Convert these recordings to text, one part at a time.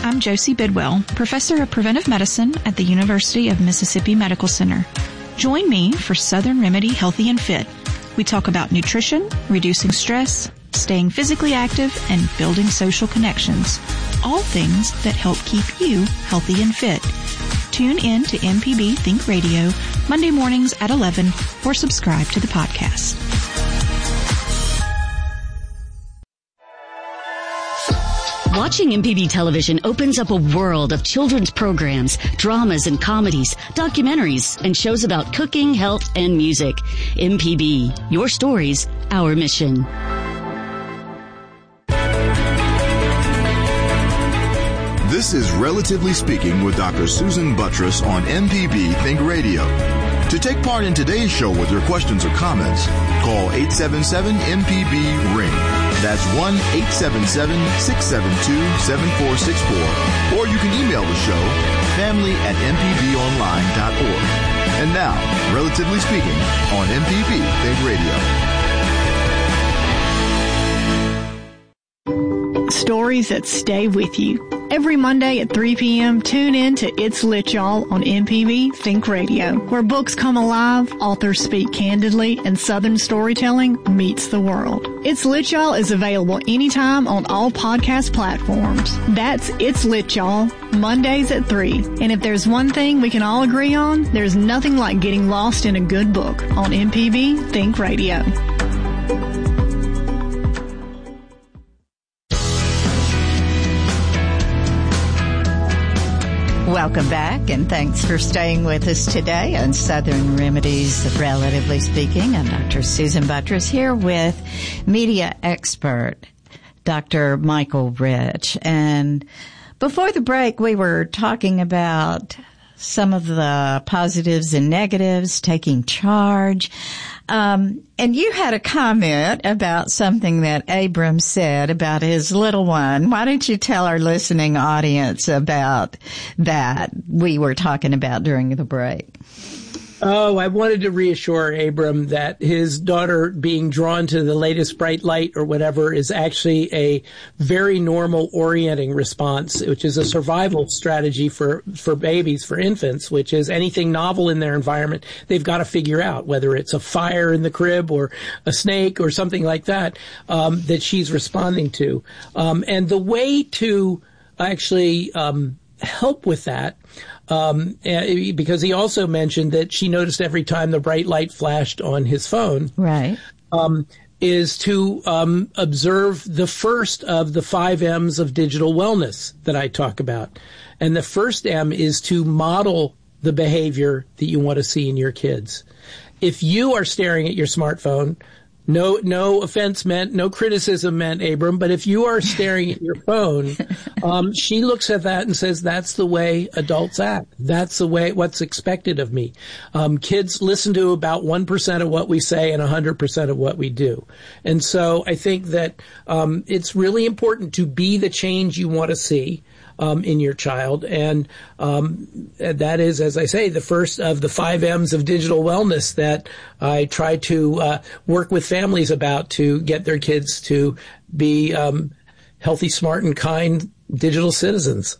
I'm Josie Bidwell, Professor of Preventive Medicine at the University of Mississippi Medical Center. Join me for Southern Remedy Healthy and Fit. We talk about nutrition, reducing stress, staying physically active, and building social connections. All things that help keep you healthy and fit. Tune in to MPB Think Radio Monday mornings at 11 or subscribe to the podcast. Watching MPB television opens up a world of children's programs, dramas and comedies, documentaries, and shows about cooking, health, and music. MPB, your stories, our mission. This is Relatively Speaking with Dr. Susan Buttross on MPB Think Radio. To take part in today's show with your questions or comments, call 877-MPB-RING. That's 1-877-672-7464. Or you can email the show, family@mpbonline.org. And now, Relatively Speaking on MPB Think Radio. Stories that stay with you. Every Monday at 3 p.m., tune in to It's Lit Y'all on MPB Think Radio, where books come alive, authors speak candidly, and Southern storytelling meets the world. It's Lit Y'all is available anytime on all podcast platforms. That's It's Lit Y'all, Mondays at 3. And if there's one thing we can all agree on, there's nothing like getting lost in a good book on MPB Think Radio. Welcome back, and thanks for staying with us today on Southern Remedies, Relatively Speaking. I'm Dr. Susan Buttross here with media expert Dr. Michael Rich. And before the break, we were talking about some of the positives and negatives, taking charge. And you had a comment about something that Abram said about his little one. Why don't you tell our listening audience about that we were talking about during the break? Oh, I wanted to reassure Abram that his daughter being drawn to the latest bright light or whatever is actually a very normal orienting response, which is a survival strategy for babies, for infants, which is anything novel in their environment, they've got to figure out, whether it's a fire in the crib or a snake or something like that, that she's responding to. And the way to actually help with that, because he also mentioned that she noticed every time the bright light flashed on his phone. Right. Is to observe the first of the 5 M's of digital wellness that I talk about. And the first M is to model the behavior that you want to see in your kids. If you are staring at your smartphone, no offense meant, no criticism meant, Abram, but if you are staring at your phone, she looks at that and says, that's the way adults act. That's the way, what's expected of me. Kids listen to about 1% of what we say and 100% of what we do. And so I think that it's really important to be the change you want to see in your child. And that is, as I say, the first of the 5 M's of digital wellness that I try to work with families about to get their kids to be healthy, smart, and kind digital citizens.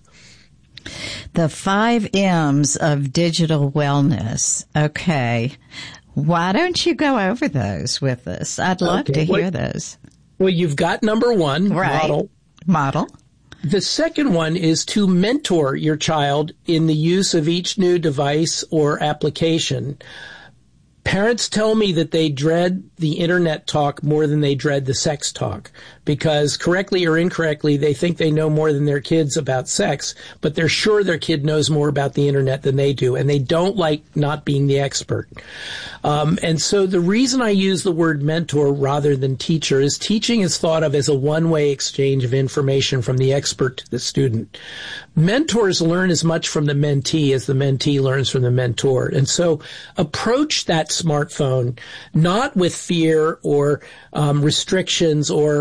The 5 M's of digital wellness. Okay. Why don't you go over those with us? I'd love to hear those. Well, you've got number 1, right. Model. The second one is to mentor your child in the use of each new device or application. Parents tell me that they dread the internet talk more than they dread the sex talk, because correctly or incorrectly, they think they know more than their kids about sex, but they're sure their kid knows more about the internet than they do, and they don't like not being the expert. And so the reason I use the word mentor rather than teacher is teaching is thought of as a one-way exchange of information from the expert to the student. Mentors learn as much from the mentee as the mentee learns from the mentor. And so approach that smartphone not with fear or restrictions or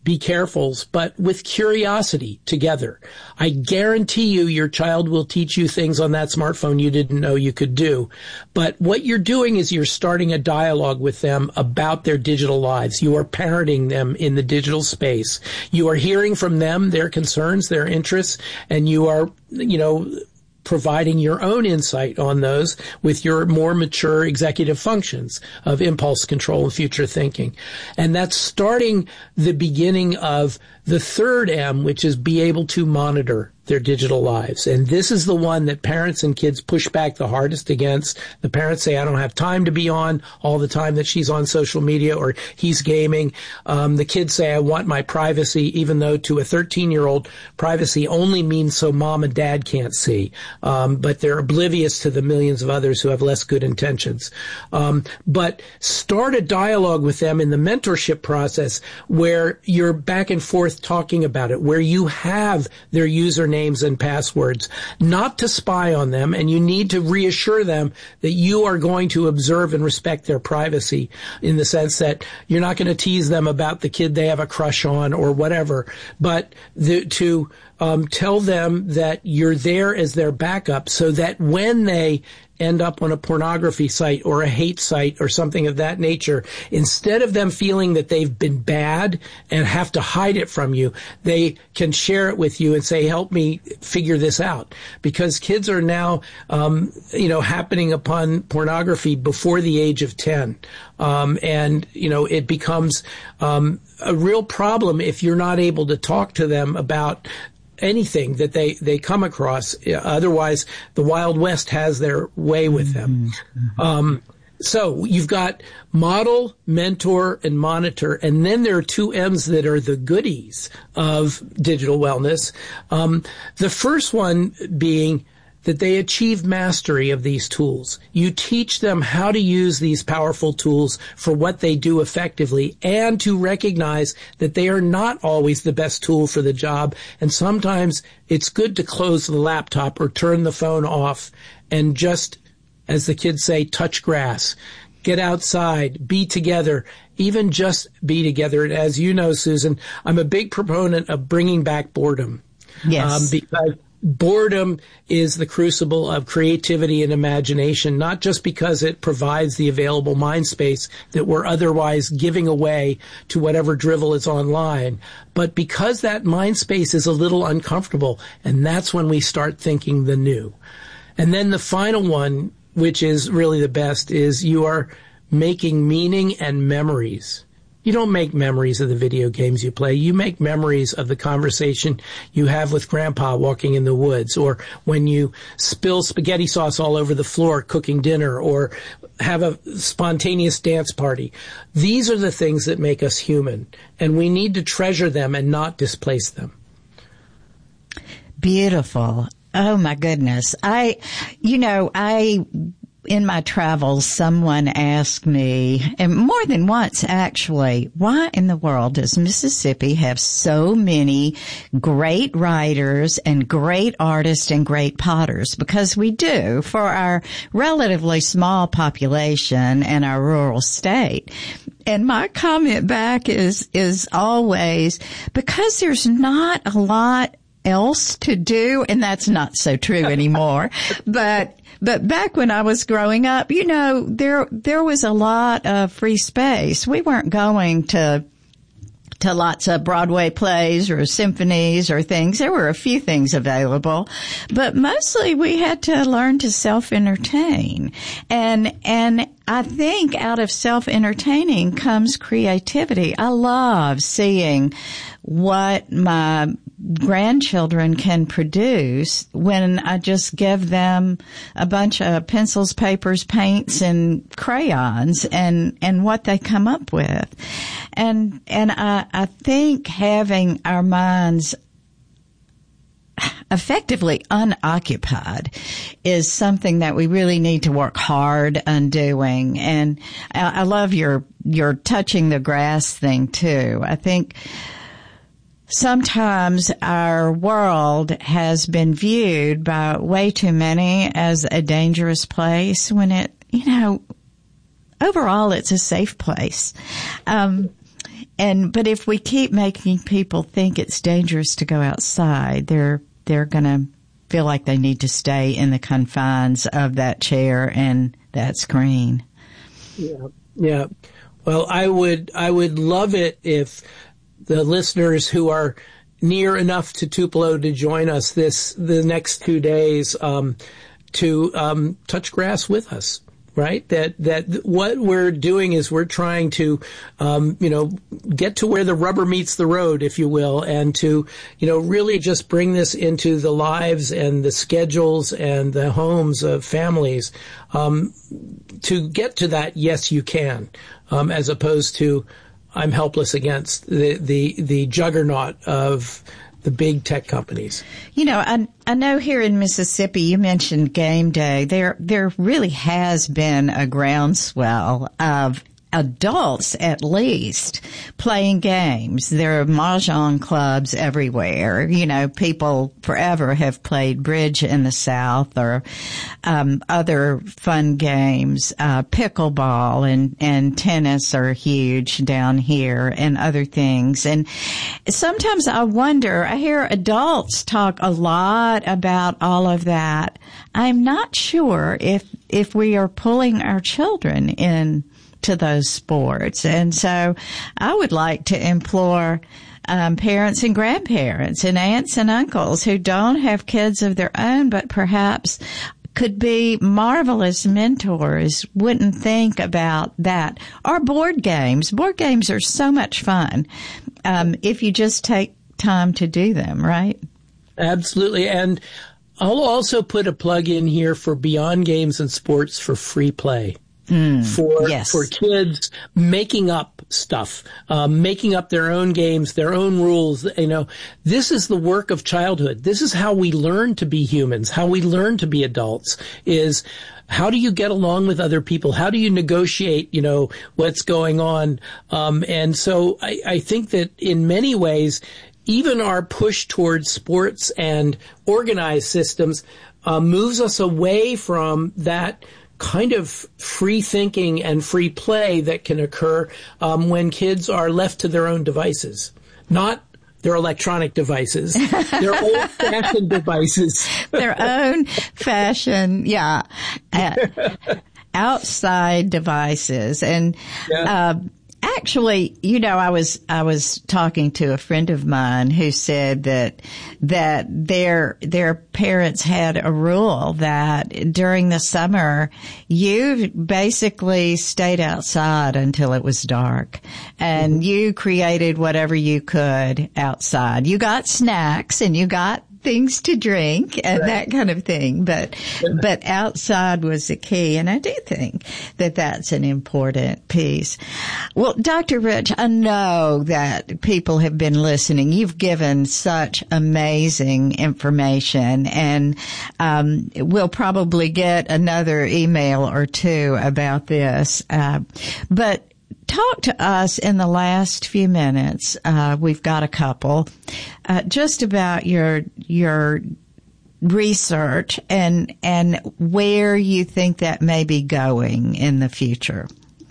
be carefuls, but with curiosity together. I guarantee you your child will teach you things on that smartphone you didn't know you could do. But what you're doing is you're starting a dialogue with them about their digital lives. You are parenting them in the digital space. You are hearing from them their concerns, their interests, and you are, providing your own insight on those with your more mature executive functions of impulse control and future thinking. And that's starting the beginning of the third M, which is be able to monitor their digital lives. And this is the one that parents and kids push back the hardest against. The parents say, I don't have time to be on all the time that she's on social media or he's gaming. The kids say, I want my privacy, even though to a 13-year-old, privacy only means so mom and dad can't see. But they're oblivious to the millions of others who have less good intentions. But start a dialogue with them in the mentorship process where you're back and forth talking about it, where you have their usernames and passwords, not to spy on them, and you need to reassure them that you are going to observe and respect their privacy in the sense that you're not going to tease them about the kid they have a crush on or whatever, but to tell them that you're there as their backup so that when they end up on a pornography site or a hate site or something of that nature, instead of them feeling that they've been bad and have to hide it from you, they can share it with you and say, help me figure this out. Because kids are now, happening upon pornography before the age of 10. It becomes a real problem if you're not able to talk to them about anything that they come across. Otherwise, the Wild West has their way with them. So you've got model, mentor, and monitor. And then there are two M's that are the goodies of digital wellness. The first one being that they achieve mastery of these tools. You teach them how to use these powerful tools for what they do effectively and to recognize that they are not always the best tool for the job. And sometimes it's good to close the laptop or turn the phone off and just, as the kids say, touch grass. Get outside, be together, even just be together. And as you know, Susan, I'm a big proponent of bringing back boredom. Yes. Because boredom is the crucible of creativity and imagination, not just because it provides the available mind space that we're otherwise giving away to whatever drivel is online, but because that mind space is a little uncomfortable, and that's when we start thinking the new. And then the final one, which is really the best, is you are making meaning and memories. You don't make memories of the video games you play. You make memories of the conversation you have with Grandpa walking in the woods, or when you spill spaghetti sauce all over the floor cooking dinner, or have a spontaneous dance party. These are the things that make us human, and we need to treasure them and not displace them. Beautiful. Oh, my goodness. In my travels, someone asked me, and more than once actually, why in the world does Mississippi have so many great writers and great artists and great potters? Because we do, for our relatively small population and our rural state. And my comment back is always, because there's not a lot else to do, and that's not so true anymore, but back when I was growing up, there was a lot of free space. We weren't going to lots of Broadway plays or symphonies or things. There were a few things available, but mostly we had to learn to self-entertain. And I think out of self-entertaining comes creativity. I love seeing what my grandchildren can produce when I just give them a bunch of pencils, papers, paints, and crayons and what they come up with. And I think having our minds effectively unoccupied is something that we really need to work hard on doing. And I love your touching the grass thing too. I think sometimes our world has been viewed by way too many as a dangerous place when it, overall it's a safe place. But if we keep making people think it's dangerous to go outside, they're going to feel like they need to stay in the confines of that chair and that screen. Yeah. Well, I would love it if the listeners who are near enough to Tupelo to join us the next 2 days to touch grass with us. Right? That what we're doing is we're trying to, get to where the rubber meets the road, if you will, and to, really just bring this into the lives and the schedules and the homes of families, to get to that, yes, you can, as opposed to I'm helpless against the juggernaut of the big tech companies. I know here in Mississippi, you mentioned game day. There really has been a groundswell of adults, at least, playing games. There are mahjong clubs everywhere. People forever have played bridge in the South or other fun games. Pickleball and tennis are huge down here and other things. And sometimes I wonder, I hear adults talk a lot about all of that. I'm not sure if we are pulling our children in to those sports. And so I would like to implore parents and grandparents and aunts and uncles who don't have kids of their own, but perhaps could be marvelous mentors, wouldn't think about that. Or board games. Board games are so much fun if you just take time to do them, right? Absolutely. And I'll also put a plug in here for Beyond Games and Sports for free play. For kids making up stuff, making up their own games, their own rules. This is the work of childhood. This is how we learn to be humans, how we learn to be adults, is how do you get along with other people? How do you negotiate, what's going on? And so I think that in many ways, even our push towards sports and organized systems moves us away from that kind of free thinking and free play that can occur when kids are left to their own devices. Not their electronic devices, their old-fashioned devices. Their own fashion, outside devices. And actually, I was talking to a friend of mine who said that their parents had a rule that during the summer you basically stayed outside until it was dark, and you created whatever you could outside. You got snacks and you got things to drink and that kind of thing. But outside was the key. And I do think that that's an important piece. Well, Dr. Rich, I know that people have been listening. You've given such amazing information, and we'll probably get another email or two about this. But talk to us in the last few minutes. We've got a couple, just about your research and where you think that may be going in the future.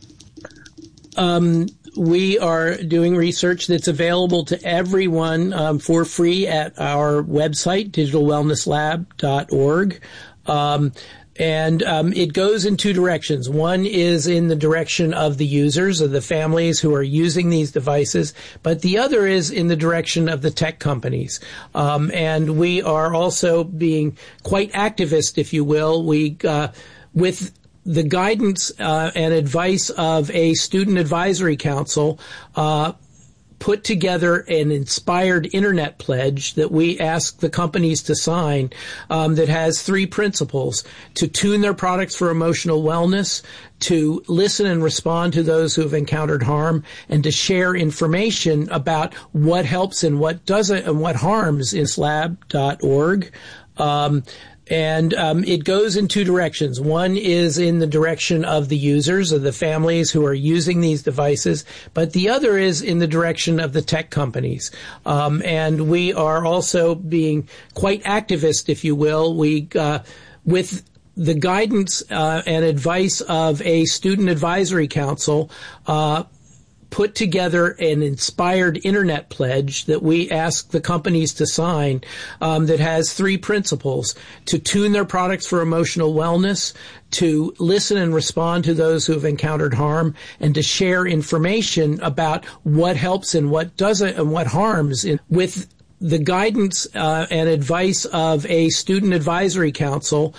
We are doing research that's available to everyone for free at our website, digitalwellnesslab.org. And it goes in two directions. One is in the direction of the users, of the families who are using these devices, but the other is in the direction of the tech companies. And we are also being quite activist, if you will. We, with the guidance and advice of a student advisory council, put together an inspired internet pledge that we ask the companies to sign, that has three principles: to tune their products for emotional wellness, to listen and respond to those who have encountered harm, and to share information about what helps and what doesn't and what harms in slab.org. And it goes in two directions. One is in the direction of the users, of the families who are using these devices, but the other is in the direction of the tech companies. And we are also being quite activist, if you will. We, with the guidance and advice of a student advisory council, put together an inspired internet pledge that we ask the companies to sign that has 3 principles: to tune their products for emotional wellness, to listen and respond to those who have encountered harm, and to share information about what helps and what doesn't and what harms with the guidance and advice of a student advisory council.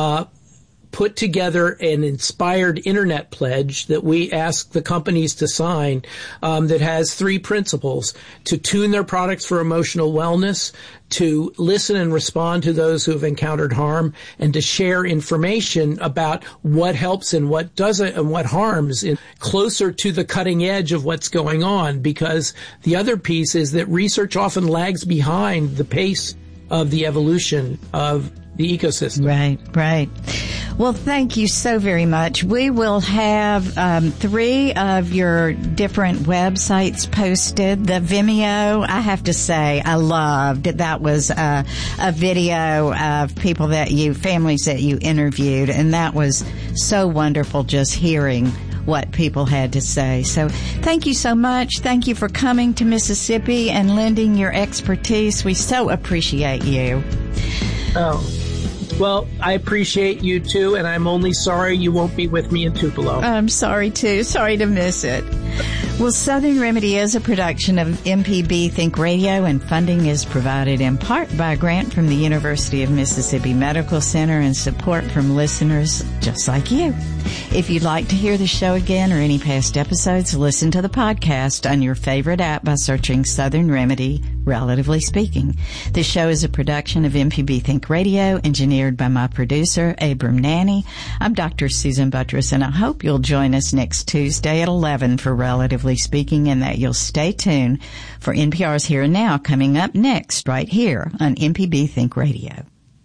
Put together an inspired internet pledge that we ask the companies to sign that has 3 principles: to tune their products for emotional wellness, to listen and respond to those who have encountered harm, and to share information about what helps and what doesn't and what harms closer to the cutting edge of what's going on. Because the other piece is that research often lags behind the pace of the evolution of the ecosystem. Right. Well, thank you so very much. We will have 3 of your different websites posted. The Vimeo, I have to say, I loved. That was a video of families that you interviewed, and that was so wonderful just hearing what people had to say. So thank you so much. Thank you for coming to Mississippi and lending your expertise. We so appreciate you. Oh. Well, I appreciate you too, and I'm only sorry you won't be with me in Tupelo. I'm sorry too. Sorry to miss it. Well, Southern Remedy is a production of MPB Think Radio, and funding is provided in part by a grant from the University of Mississippi Medical Center and support from listeners just like you. If you'd like to hear the show again or any past episodes, listen to the podcast on your favorite app by searching Southern Remedy, Relatively Speaking. This show is a production of MPB Think Radio, engineered by my producer, Abram Nanny. I'm Dr. Susan Buttress, and I hope you'll join us next Tuesday at 11 for Relatively Speaking, and that you'll stay tuned for NPR's Here and Now coming up next right here on MPB Think Radio.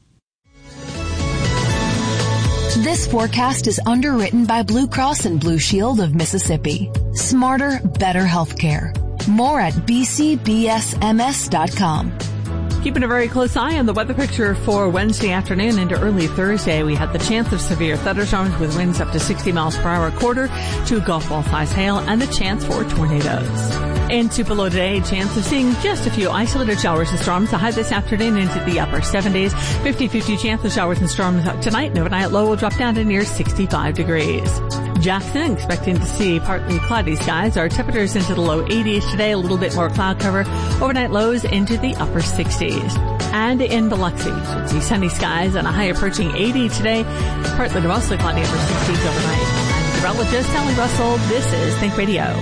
This forecast is underwritten by Blue Cross and Blue Shield of Mississippi. Smarter, better healthcare. More at bcbsms.com. Keeping a very close eye on the weather picture for Wednesday afternoon into early Thursday. We had the chance of severe thunderstorms with winds up to 60 miles per hour, quarter to golf ball size hail, and the chance for tornadoes. In Tupelo today, chance of seeing just a few isolated showers and storms. The high this afternoon into the upper 70s. 50-50 chance of showers and storms tonight. And overnight low will drop down to near 65 degrees. Jackson, expecting to see partly cloudy skies. Our temperatures into the low 80s today, a little bit more cloud cover. Overnight lows into the upper 60s. And in Biloxi, we'll see sunny skies and a high approaching 80 today. Partly to mostly cloudy upper 60s overnight. I'm meteorologist Sally Russell. This is Think Radio.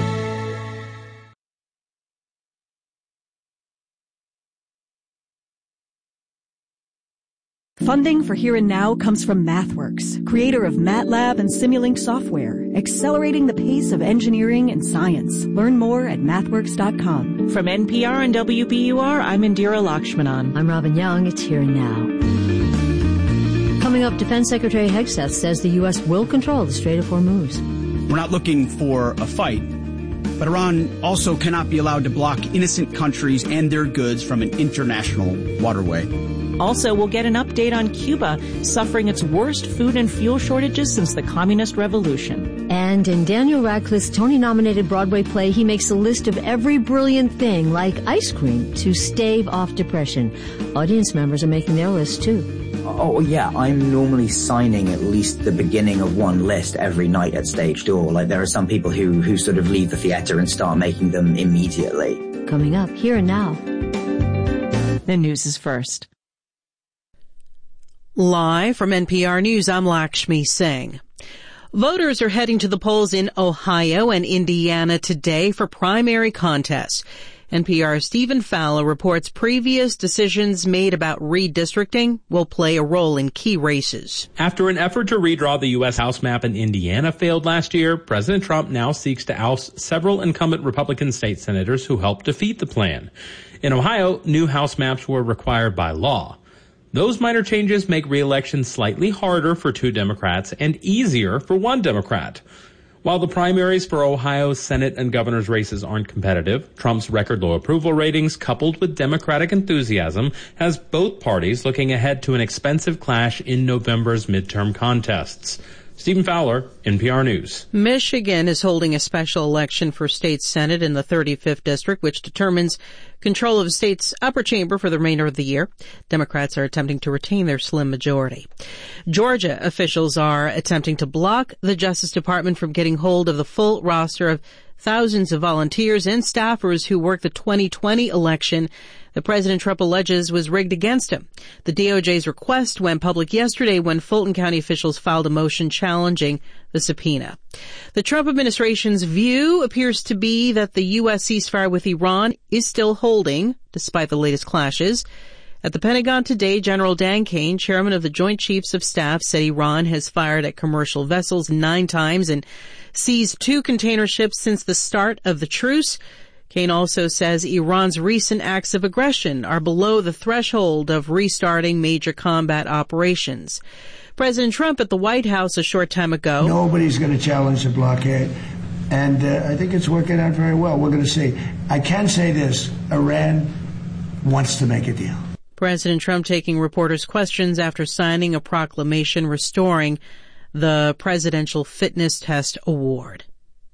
Funding for Here and Now comes from MathWorks, creator of MATLAB and Simulink software, accelerating the pace of engineering and science. Learn more at mathworks.com. From NPR and WBUR, I'm Indira Lakshmanan. I'm Robin Young. It's Here and Now. Coming up, Defense Secretary Hegseth says the U.S. will control the Strait of Hormuz. We're not looking for a fight, but Iran also cannot be allowed to block innocent countries and their goods from an international waterway. Also, we'll get an update on Cuba, suffering its worst food and fuel shortages since the Communist Revolution. And in Daniel Radcliffe's Tony-nominated Broadway play, he makes a list of every brilliant thing, like ice cream, to stave off depression. Audience members are making their list, too. Oh, yeah, I'm normally signing at least the beginning of one list every night at stage door. Like, there are some people who sort of leave the theater and start making them immediately. Coming up, Here and Now. The news is first. Live from NPR News, I'm Lakshmi Singh. Voters are heading to the polls in Ohio and Indiana today for primary contests. NPR's Stephen Fowler reports previous decisions made about redistricting will play a role in key races. After an effort to redraw the U.S. House map in Indiana failed last year, President Trump now seeks to oust several incumbent Republican state senators who helped defeat the plan. In Ohio, new House maps were required by law. Those minor changes make re-election slightly harder for 2 Democrats and easier for 1 Democrat. While the primaries for Ohio's Senate and governor's races aren't competitive, Trump's record-low approval ratings, coupled with Democratic enthusiasm, has both parties looking ahead to an expensive clash in November's midterm contests. Stephen Fowler, NPR News. Michigan is holding a special election for state senate in the 35th district, which determines control of the state's upper chamber for the remainder of the year. Democrats are attempting to retain their slim majority. Georgia officials are attempting to block the Justice Department from getting hold of the full roster of thousands of volunteers and staffers who worked the 2020 election that President Trump alleges was rigged against him. The DOJ's request went public yesterday when Fulton County officials filed a motion challenging the subpoena. The Trump administration's view appears to be that the U.S. ceasefire with Iran is still holding, despite the latest clashes. At the Pentagon today, General Dan Kane, chairman of the Joint Chiefs of Staff, said Iran has fired at commercial vessels 9 times and seized 2 container ships since the start of the truce. Kane also says Iran's recent acts of aggression are below the threshold of restarting major combat operations. President Trump at the White House a short time ago. Nobody's going to challenge the blockade, and I think it's working out very well. We're going to see. I can say this, Iran wants to make a deal. President Trump taking reporters' questions after signing a proclamation restoring the Presidential Fitness Test Award.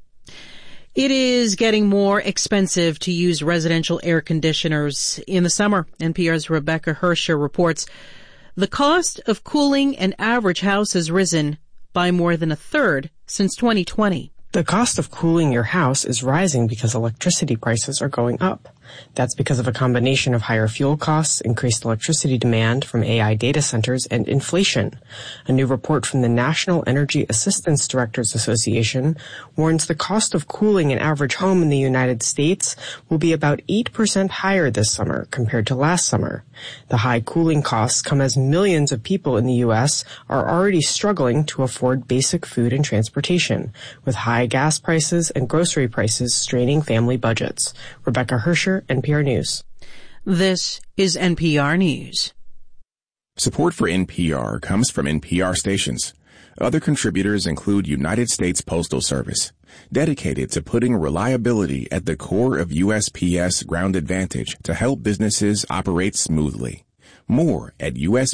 It is getting more expensive to use residential air conditioners in the summer. NPR's Rebecca Hersher reports the cost of cooling an average house has risen by more than a third since 2020. The cost of cooling your house is rising because electricity prices are going up. That's because of a combination of higher fuel costs, increased electricity demand from AI data centers, and inflation. A new report from the National Energy Assistance Directors Association warns the cost of cooling an average home in the United States will be about 8% higher this summer compared to last summer. The high cooling costs come as millions of people in the U.S. are already struggling to afford basic food and transportation, with high gas prices and grocery prices straining family budgets. Rebecca Hersher, NPR News. This is NPR News. Support for NPR comes from NPR stations. Other contributors include United States Postal Service, dedicated to putting reliability at the core of USPS Ground Advantage to help businesses operate smoothly. More at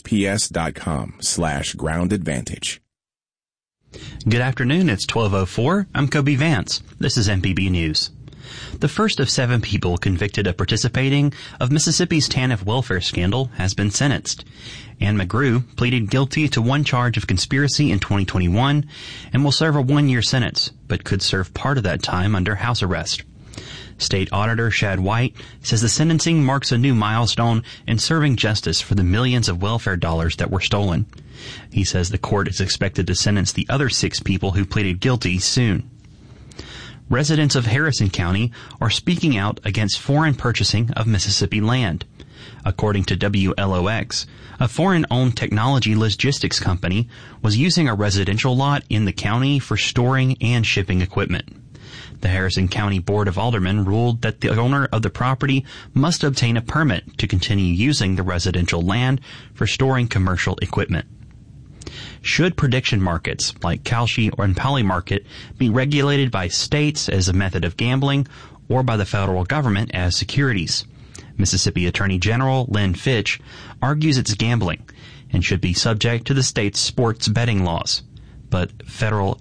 USPS.com/Ground Advantage. Good afternoon. It's 12:04. I'm Kobe Vance. This is MPB News. The first of 7 people convicted of participating of Mississippi's TANF welfare scandal has been sentenced. Ann McGrew pleaded guilty to 1 charge of conspiracy in 2021 and will serve a 1-year sentence, but could serve part of that time under house arrest. State Auditor Shad White says the sentencing marks a new milestone in serving justice for the millions of welfare dollars that were stolen. He says the court is expected to sentence the other 6 people who pleaded guilty soon. Residents of Harrison County are speaking out against foreign purchasing of Mississippi land. According to WLOX, a foreign-owned technology logistics company was using a residential lot in the county for storing and shipping equipment. The Harrison County Board of Aldermen ruled that the owner of the property must obtain a permit to continue using the residential land for storing commercial equipment. Should prediction markets like Kalshi or Polymarket be regulated by states as a method of gambling or by the federal government as securities? Mississippi Attorney General Lynn Fitch argues it's gambling and should be subject to the state's sports betting laws. But federal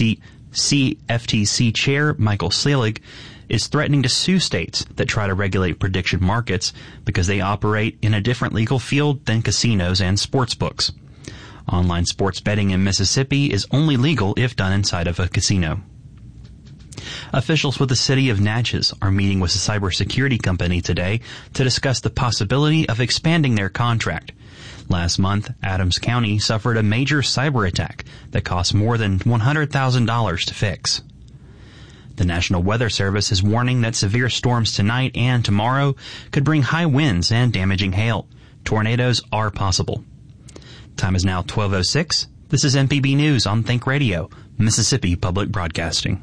FTC Chair Michael Selig is threatening to sue states that try to regulate prediction markets because they operate in a different legal field than casinos and sports books. Online sports betting in Mississippi is only legal if done inside of a casino. Officials with the city of Natchez are meeting with a cybersecurity company today to discuss the possibility of expanding their contract. Last month, Adams County suffered a major cyber attack that cost more than $100,000 to fix. The National Weather Service is warning that severe storms tonight and tomorrow could bring high winds and damaging hail. Tornadoes are possible. Time is now 12:06. This is MPB News on Think Radio, Mississippi Public Broadcasting.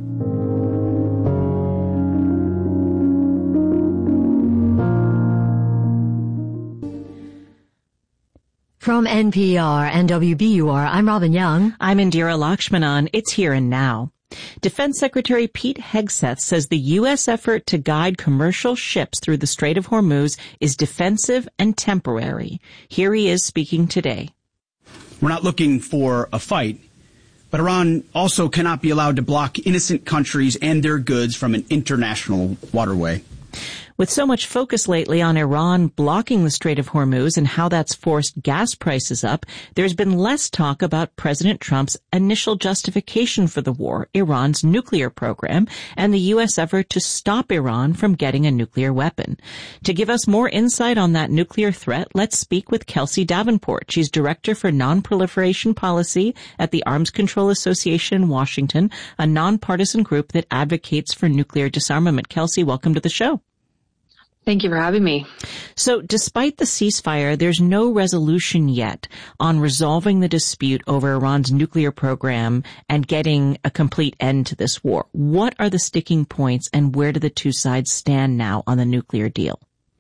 From NPR and WBUR, I'm Robin Young. I'm Indira Lakshmanan. It's Here and Now. Defense Secretary Pete Hegseth says the U.S. effort to guide commercial ships through the Strait of Hormuz is defensive and temporary. Here he is speaking today. We're not looking for a fight, But Iran also cannot be allowed to block innocent countries and their goods from an international waterway. With so much focus lately on Iran blocking the Strait of Hormuz and how that's forced gas prices up, there's been less talk about President Trump's initial justification for the war, Iran's nuclear program, and the U.S. effort to stop Iran from getting a nuclear weapon. To give us more insight on that nuclear threat, let's speak with Kelsey Davenport. She's Director for Non-Proliferation Policy at the Arms Control Association in Washington, a nonpartisan group that advocates for nuclear disarmament. Kelsey, welcome to the show. Thank you for having me. So despite the ceasefire, there's no resolution yet on resolving the dispute over Iran's nuclear program and getting a complete end to this war. What are the sticking points and where do the two sides stand now on the nuclear deal?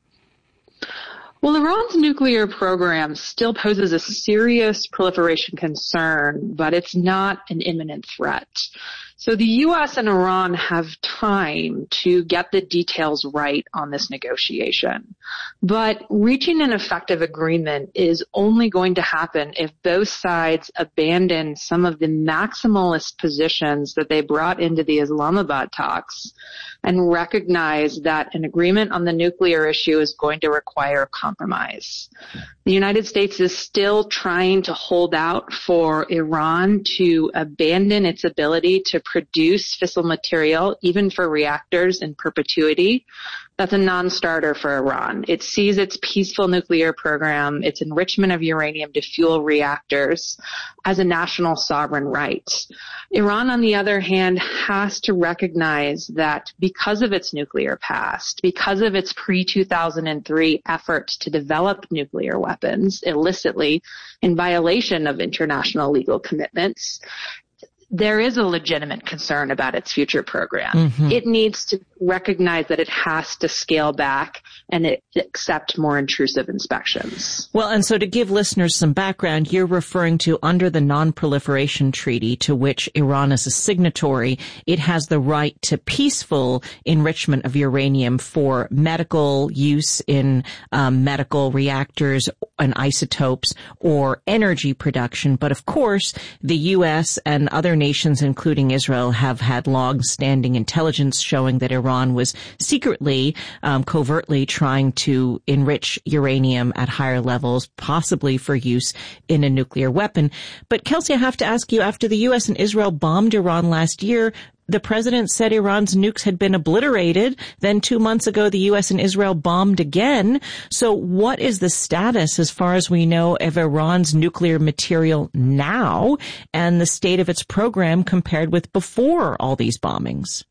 Well, Iran's nuclear program still poses a serious proliferation concern, but it's not an imminent threat. So the U.S. and Iran have time to get the details right on this negotiation. But reaching an effective agreement is only going to happen if both sides abandon some of the maximalist positions that they brought into the Islamabad talks and recognize that an agreement on the nuclear issue is going to require compromise. The United States is still trying to hold out for Iran to abandon its ability to produce fissile material, even for reactors in perpetuity. That's a non-starter for Iran. It sees its peaceful nuclear program, its enrichment of uranium to fuel reactors, as a national sovereign right. Iran, on the other hand, has to recognize that because of its nuclear past, because of its pre-2003 effort to develop nuclear weapons illicitly in violation of international legal commitments, there is a legitimate concern about its future program. Mm-hmm. It needs to recognize that it has to scale back and accept more intrusive inspections. Well, and so to give listeners some background, you're referring to under the Non-Proliferation Treaty, to which Iran is a signatory, it has the right to peaceful enrichment of uranium for medical use in medical reactors and isotopes or energy production. But of course, the U.S. and other nations, including Israel, have had long-standing intelligence showing that Iran was secretly, covertly trying to enrich uranium at higher levels, possibly for use in a nuclear weapon. But Kelsey, I have to ask you, after the U.S. and Israel bombed Iran last year, the president said Iran's nukes had been obliterated. Then 2 months ago, the U.S. and Israel bombed again. So what is the status, as far as we know, of Iran's nuclear material now and the state of its program compared with before all these bombings?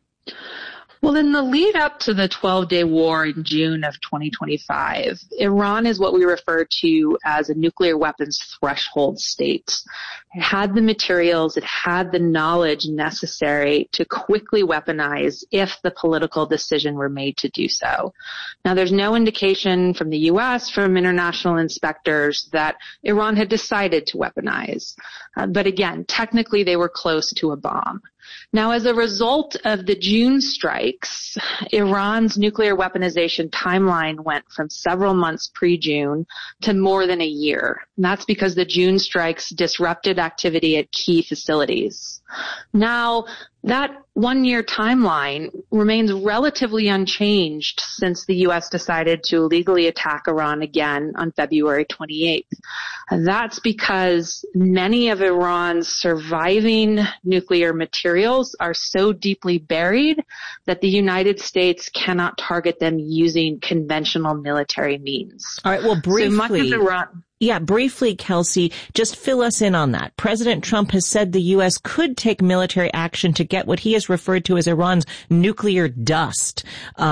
Well, in the lead up to the 12-day war in June of 2025, Iran is what we refer to as a nuclear weapons threshold state. It had the materials, it had the knowledge necessary to quickly weaponize if the political decision were made to do so. Now, there's no indication from the U.S., from international inspectors, that Iran had decided to weaponize. But again, technically they were close to a bomb. Now, as a result of the June strikes, Iran's nuclear weaponization timeline went from several months pre-June to more than a year. And that's because the June strikes disrupted activity at key facilities. Now, that 1 year timeline remains relatively unchanged since the U.S. decided to illegally attack Iran again on February 28th. And that's because many of Iran's surviving nuclear materials are so deeply buried that the United States cannot target them using conventional military means. All right, well, briefly. So much of Iran. Yeah, briefly, Kelsey, just fill us in on that. President Trump has said the U.S. could take military action to get what he has referred to as Iran's nuclear dust,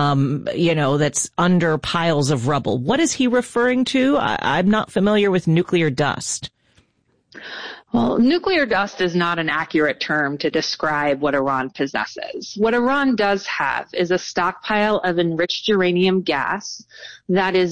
that's under piles of rubble. What is he referring to? I'm not familiar with nuclear dust. Well, nuclear dust is not an accurate term to describe what Iran possesses. What Iran does have is a stockpile of enriched uranium gas that is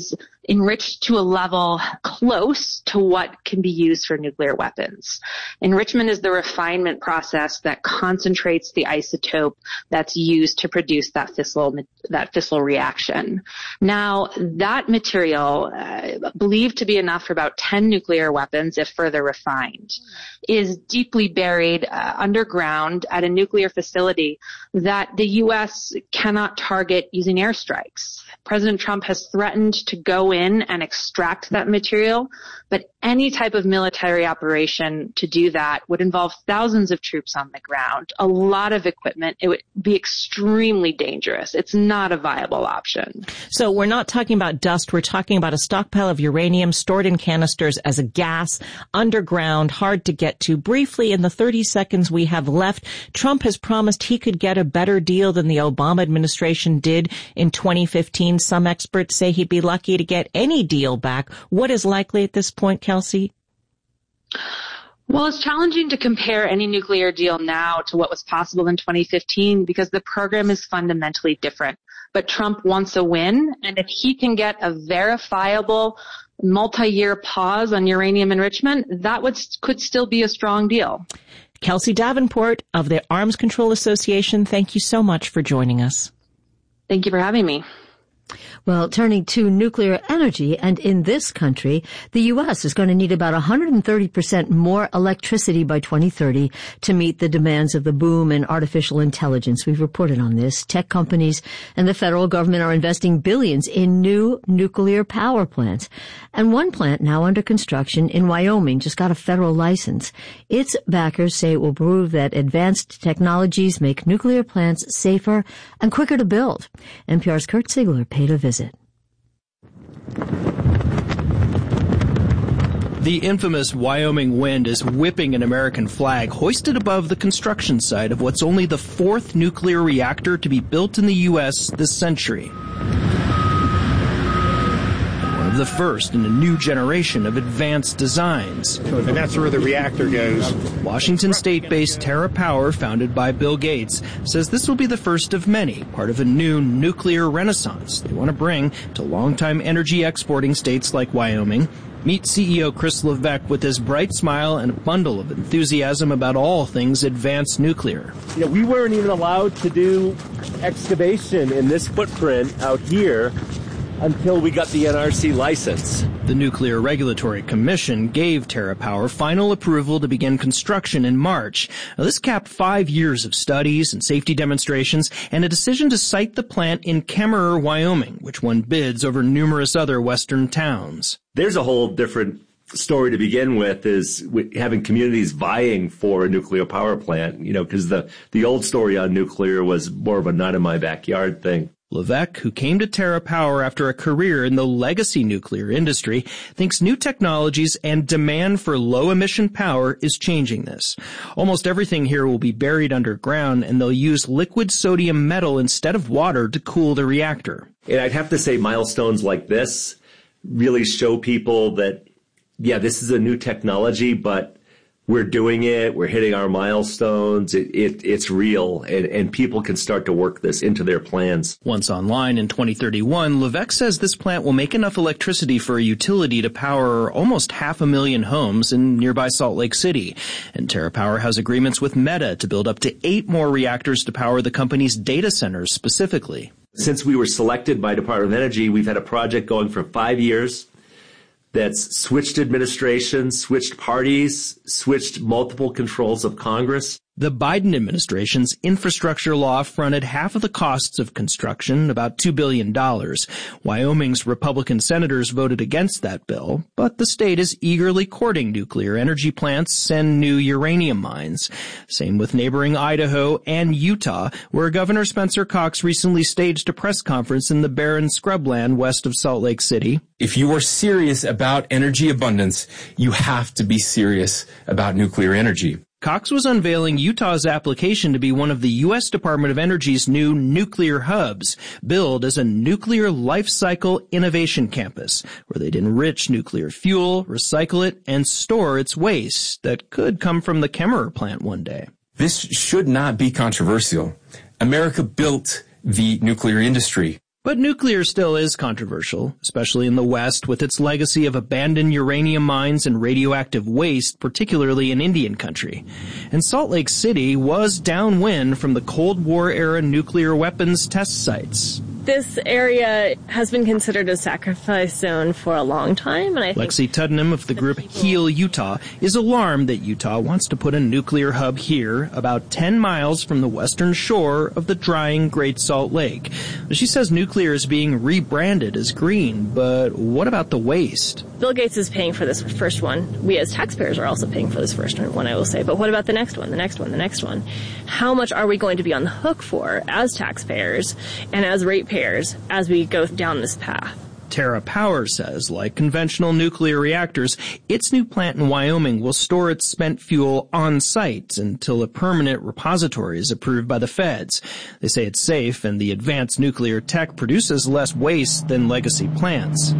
enriched to a level close to what can be used for nuclear weapons. Enrichment is the refinement process that concentrates the isotope that's used to produce that fissile reaction. Now, that material, believed to be enough for about 10 nuclear weapons if further refined, is deeply buried underground at a nuclear facility that the U.S. cannot target using airstrikes. President Trump has threatened to go in and extract that material, but any type of military operation to do that would involve thousands of troops on the ground, a lot of equipment. It would be extremely dangerous. It's not a viable option. So we're not talking about dust. We're talking about a stockpile of uranium stored in canisters as a gas, underground, hard to get to. Briefly, in the 30 seconds we have left, Trump has promised he could get a better deal than the Obama administration did in 2015. Some experts say he'd be lucky to get any deal back. What is likely at this point, Kelsey? Well, it's challenging to compare any nuclear deal now to what was possible in 2015 because the program is fundamentally different. But Trump wants a win, and if he can get a verifiable multi-year pause on uranium enrichment, that could still be a strong deal. Kelsey Davenport of the Arms Control Association, thank you so much for joining us. Thank you for having me. Well, turning to nuclear energy, and in this country, the U.S. is going to need about 130% more electricity by 2030 to meet the demands of the boom in artificial intelligence. We've reported on this. Tech companies and the federal government are investing billions in new nuclear power plants. And one plant now under construction in Wyoming just got a federal license. Its backers say it will prove that advanced technologies make nuclear plants safer and quicker to build. NPR's Kurt Ziegler paid a visit. The infamous Wyoming wind is whipping an American flag hoisted above the construction site of what's only the fourth nuclear reactor to be built in the U.S. this century. One of the first in a new generation of advanced designs. And that's where the reactor goes. Washington State-based TerraPower, founded by Bill Gates, says this will be the first of many, part of a new nuclear renaissance they want to bring to longtime energy exporting states like Wyoming. Meet CEO Chris Levesque with his bright smile and a bundle of enthusiasm about all things advanced nuclear. We weren't even allowed to do excavation in this footprint out here until we got the NRC license. The Nuclear Regulatory Commission gave TerraPower final approval to begin construction in March. Now, this capped 5 years of studies and safety demonstrations and a decision to site the plant in Kemmerer, Wyoming, which won bids over numerous other western towns. There's a whole different story to begin with, is having communities vying for a nuclear power plant, because the old story on nuclear was more of a not in my backyard thing. Levesque, who came to TerraPower after a career in the legacy nuclear industry, thinks new technologies and demand for low-emission power is changing this. Almost everything here will be buried underground, and they'll use liquid sodium metal instead of water to cool the reactor. And I'd have to say milestones like this really show people that, this is a new technology, but we're doing it. We're hitting our milestones. It's real, and people can start to work this into their plans. Once online in 2031, Levesque says this plant will make enough electricity for a utility to power almost 500,000 homes in nearby Salt Lake City. And TerraPower has agreements with Meta to build up to 8 more reactors to power the company's data centers specifically. Since we were selected by Department of Energy, we've had a project going for 5 years. That's switched administrations, switched parties, switched multiple controls of Congress. The Biden administration's infrastructure law fronted half of the costs of construction, about $2 billion. Wyoming's Republican senators voted against that bill, but the state is eagerly courting nuclear energy plants and new uranium mines. Same with neighboring Idaho and Utah, where Governor Spencer Cox recently staged a press conference in the barren scrubland west of Salt Lake City. If you are serious about energy abundance, you have to be serious about nuclear energy. Cox was unveiling Utah's application to be one of the U.S. Department of Energy's new nuclear hubs, billed as a nuclear life cycle innovation campus, where they'd enrich nuclear fuel, recycle it, and store its waste that could come from the Kemmerer plant one day. This should not be controversial. America built the nuclear industry. But nuclear still is controversial, especially in the West, with its legacy of abandoned uranium mines and radioactive waste, particularly in Indian country. And Salt Lake City was downwind from the Cold War-era nuclear weapons test sites. This area has been considered a sacrifice zone for a long time, and I think Lexi Tuddenham of the group Heal Utah is alarmed that Utah wants to put a nuclear hub here, about 10 miles from the western shore of the drying Great Salt Lake. She says nuclear is being rebranded as green, but what about the waste? Bill Gates is paying for this first one. We as taxpayers are also paying for this first one, I will say. But what about the next one, the next one, the next one? How much are we going to be on the hook for as taxpayers and as ratepayers as we go down this path? Terra Power says, like conventional nuclear reactors, its new plant in Wyoming will store its spent fuel on site until a permanent repository is approved by the feds. They say it's safe and the advanced nuclear tech produces less waste than legacy plants.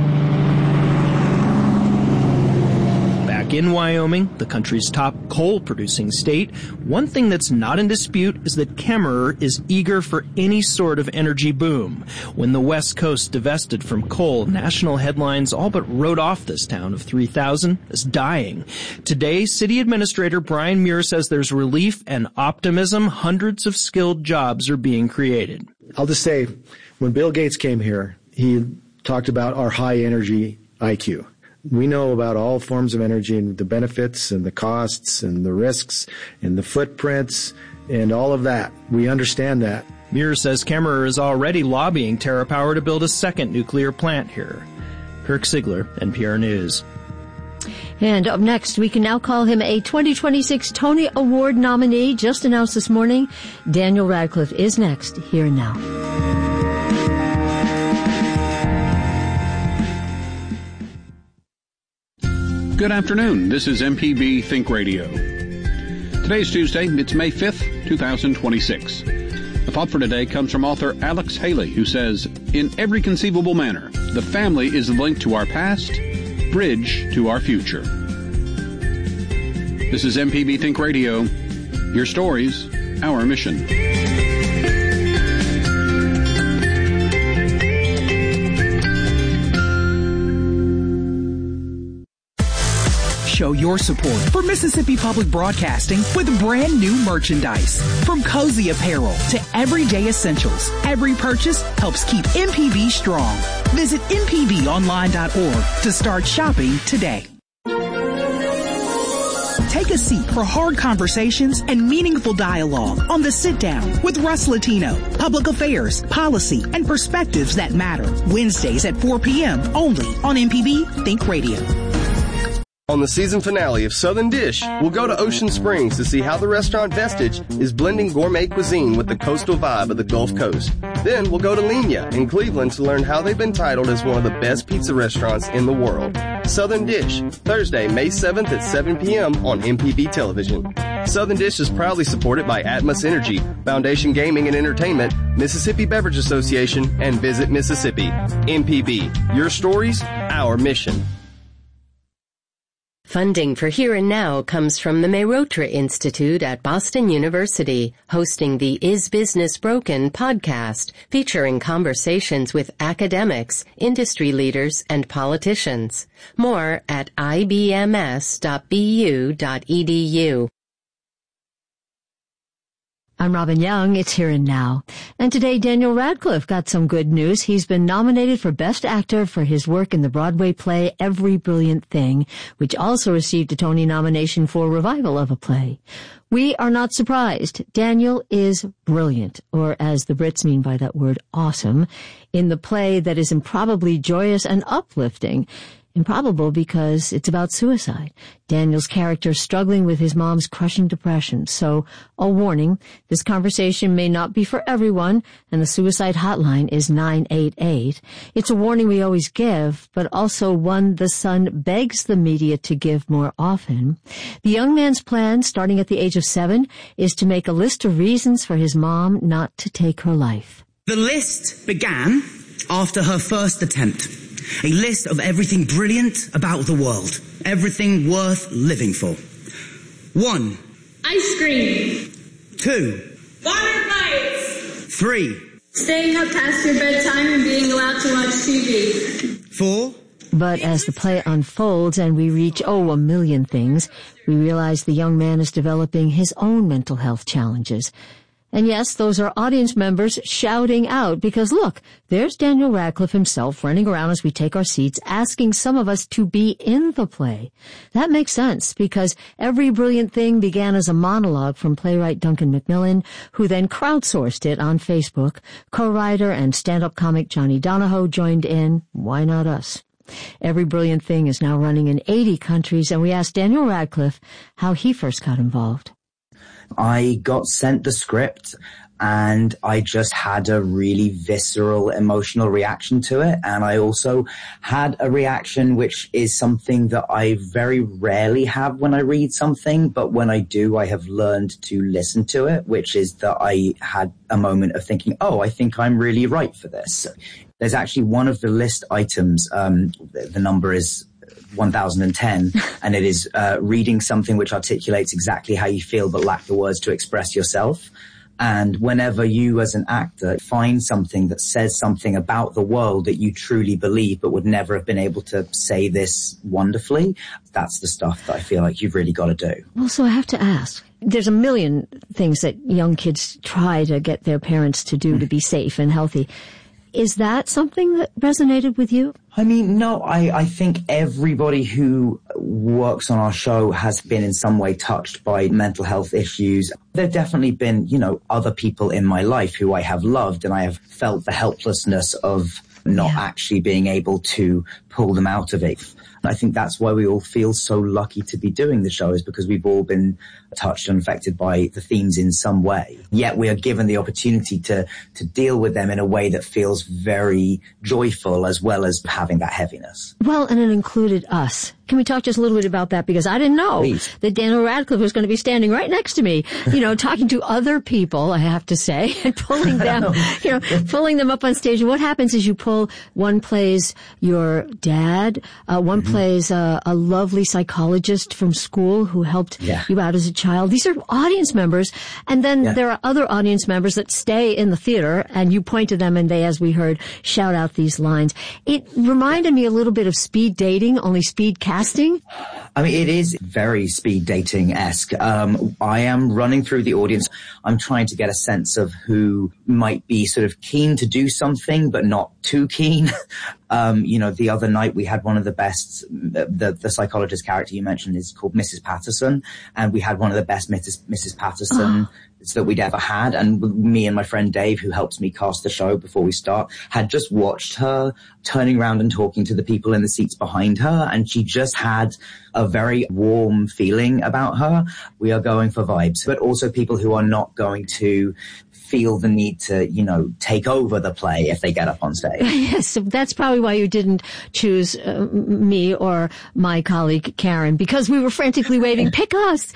In Wyoming, the country's top coal-producing state, one thing that's not in dispute is that Kemmerer is eager for any sort of energy boom. When the West Coast divested from coal, national headlines all but wrote off this town of 3,000 as dying. Today, City Administrator Brian Muir says there's relief and optimism. Hundreds of skilled jobs are being created. I'll just say, when Bill Gates came here, he talked about our high energy IQ. We know about all forms of energy and the benefits and the costs and the risks and the footprints and all of that. We understand that. Muir says Kemmerer is already lobbying Terra Power to build a second nuclear plant here. Kirk Sigler, NPR News. And up next, we can now call him a 2026 Tony Award nominee, just announced this morning. Daniel Radcliffe is next, here and now. Good afternoon. This is MPB Think Radio. Today's Tuesday. It's May 5th, 2026. The thought for today comes from author Alex Haley, who says, in every conceivable manner, the family is linked to our past, bridge to our future. This is MPB Think Radio. Your stories, our mission. Show your support for Mississippi Public Broadcasting with brand new merchandise. From cozy apparel to everyday essentials, every purchase helps keep MPB strong. Visit mpbonline.org to start shopping today. Take a seat for hard conversations and meaningful dialogue on The Sit Down with Russ Latino. Public affairs, policy, and perspectives that matter. Wednesdays at 4 p.m. only on MPB Think Radio. On the season finale of Southern Dish, we'll go to Ocean Springs to see how the restaurant Vestige is blending gourmet cuisine with the coastal vibe of the Gulf Coast. Then we'll go to Lenia in Cleveland to learn how they've been titled as one of the best pizza restaurants in the world. Southern Dish, Thursday, May 7th at 7 p.m. on MPB Television. Southern Dish is proudly supported by Atmos Energy, Foundation Gaming and Entertainment, Mississippi Beverage Association, and Visit Mississippi. MPB, your stories, our mission. Funding for Here and Now comes from the Mehrotra Institute at Boston University, hosting the Is Business Broken podcast, featuring conversations with academics, industry leaders, and politicians. More at ibms.bu.edu. I'm Robin Young. It's Here and Now. And today, Daniel Radcliffe got some good news. He's been nominated for Best Actor for his work in the Broadway play Every Brilliant Thing, which also received a Tony nomination for revival of a play. We are not surprised. Daniel is brilliant, or as the Brits mean by that word, awesome, in the play that is improbably joyous and uplifting. Improbable because it's about suicide. Daniel's character struggling with his mom's crushing depression. So, a warning, this conversation may not be for everyone, and the suicide hotline is 988. It's a warning we always give, but also one the Sun begs the media to give more often. The young man's plan, starting at the age of 7, is to make a list of reasons for his mom not to take her life. The list began after her first attempt. A list of everything brilliant about the world. Everything worth living for. 1. Ice cream. 2. Water fights. 3. Staying up past your bedtime and being allowed to watch TV. 4. But as the play unfolds and we reach, a million things, we realize the young man is developing his own mental health challenges. And yes, those are audience members shouting out because look, there's Daniel Radcliffe himself running around as we take our seats, asking some of us to be in the play. That makes sense because Every Brilliant Thing began as a monologue from playwright Duncan Macmillan, who then crowdsourced it on Facebook. Co-writer and stand-up comic Johnny Donahoe joined in. Why not us? Every Brilliant Thing is now running in 80 countries, and we asked Daniel Radcliffe how he first got involved. I got sent the script and I just had a really visceral emotional reaction to it. And I also had a reaction which is something that I very rarely have when I read something, but when I do, I have learned to listen to it, which is that I had a moment of thinking, I think I'm really right for this. There's actually one of the list items, the number is 1010, and it is reading something which articulates exactly how you feel but lack the words to express yourself. And whenever you as an actor find something that says something about the world that you truly believe but would never have been able to say this wonderfully, that's the stuff that I feel like you've really got to do. Well, so I have to ask, there's a million things that young kids try to get their parents to do to be safe and healthy. Is that something that resonated with you? I mean, no, I think everybody who works on our show has been in some way touched by mental health issues. There have definitely been, other people in my life who I have loved, and I have felt the helplessness of not actually being able to pull them out of it. I think that's why we all feel so lucky to be doing the show, is because we've all been touched and affected by the themes in some way. Yet we are given the opportunity to deal with them in a way that feels very joyful as well as having that heaviness. Well, and it included us. Can we talk just a little bit about that? Because I didn't know that Daniel Radcliffe was going to be standing right next to me, talking to other people, I have to say, and pulling them, pulling them up on stage. And what happens is one plays your dad, one plays a lovely psychologist from school who helped you out as a child. These are audience members. And then there are other audience members that stay in the theater, and you point to them and they, as we heard, shout out these lines. It reminded me a little bit of speed dating, only speed casting. I mean, it is very speed dating-esque. I am running through the audience. I'm trying to get a sense of who might be sort of keen to do something, but not too keen. The other night we had one of the best, the psychologist character you mentioned is called Mrs. Patterson, and we had one of the best Mrs. Patterson that we'd ever had. And me and my friend Dave, who helps me cast the show before we start, had just watched her turning around and talking to the people in the seats behind her. And she just had a very warm feeling about her. We are going for vibes, but also people who are not going to feel the need to, take over the play if they get up on stage. Yes, so that's probably why you didn't choose me or my colleague Karen, because we were frantically waving, pick us.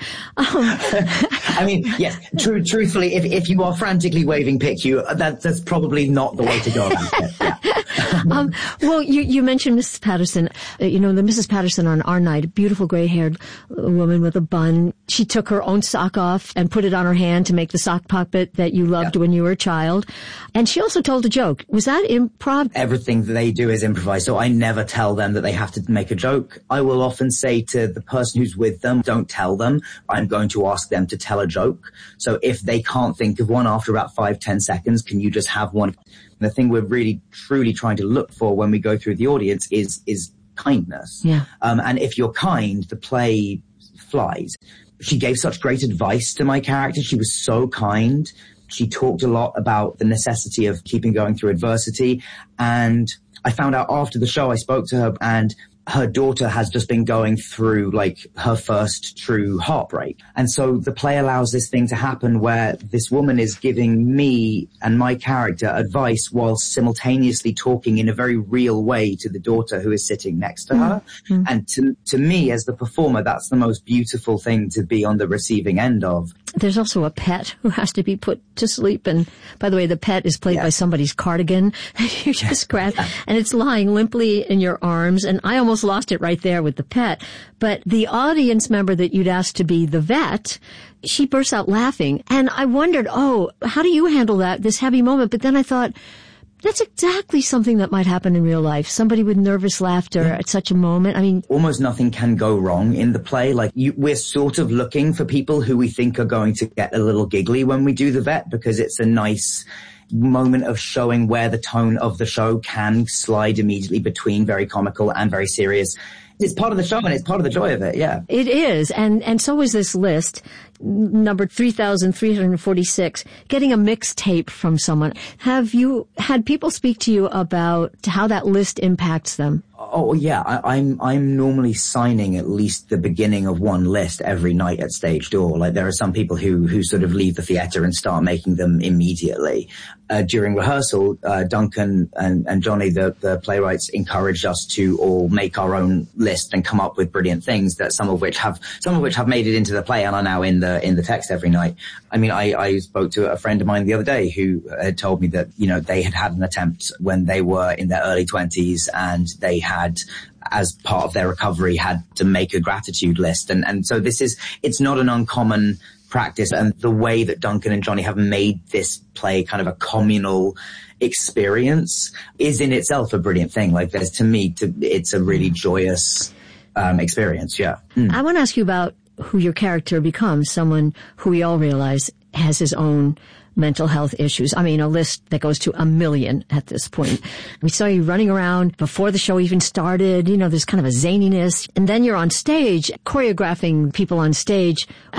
I mean, yes, truthfully, if you are frantically waving pick you, that's probably not the way to go about it. Yeah. Well, you mentioned Mrs. Patterson. The Mrs. Patterson on our night, a beautiful gray-haired woman with a bun. She took her own sock off and put it on her hand to make the sock puppet that you loved when you were a child. And she also told a joke. Was that improv? Everything that they do is improvised, so I never tell them that they have to make a joke. I will often say to the person who's with them, don't tell them. I'm going to ask them to tell a joke. So if they can't think of one after about 5-10 seconds, can you just have one? And the thing we're really, truly trying to look for when we go through the audience is kindness. Yeah. And if you're kind, the play flies. She gave such great advice to my character. She was so kind. She talked a lot about the necessity of keeping going through adversity. And I found out after the show, I spoke to her, and her daughter has just been going through her first true heartbreak. And so the play allows this thing to happen where this woman is giving me and my character advice while simultaneously talking in a very real way to the daughter who is sitting next to her. Mm-hmm. And to me as the performer, that's the most beautiful thing to be on the receiving end of. There's also a pet who has to be put to sleep. And by the way, the pet is played by somebody's cardigan. You just grab, and it's lying limply in your arms. And I almost lost it right there with the pet. But the audience member that you'd asked to be the vet, she bursts out laughing. And I wondered, how do you handle this heavy moment? But then I thought, that's exactly something that might happen in real life. Somebody with nervous laughter at such a moment. I mean, almost nothing can go wrong in the play. Like we're sort of looking for people who we think are going to get a little giggly when we do the vet, because it's a nice moment of showing where the tone of the show can slide immediately between very comical and very serious. It's part of the show and it's part of the joy of it, yeah. It is, and so is this list, number 3,346, getting a mixtape from someone. Have you had people speak to you about how that list impacts them? Oh yeah, I'm normally signing at least the beginning of one list every night at stage door. Like there are some people who sort of leave the theater and start making them immediately. During rehearsal, Duncan and Johnny, the playwrights, encouraged us to all make our own list and come up with brilliant things that some of which have made it into the play and are now in the text every night. I mean, I spoke to a friend of mine the other day who had told me that, they had an attempt when they were in their early 20s and they had, as part of their recovery, had to make a gratitude list. And so it's not an uncommon practice. And the way that Duncan and Johnny have made this play kind of a communal experience is in itself a brilliant thing. Like it's a really joyous experience. Yeah. I want to ask you about who your character becomes, someone who we all realize has his own mental health issues. I mean, a list that goes to 1 million at this point. We saw you running around before the show even started. There's kind of a zaniness. And then you're on stage, choreographing people on stage.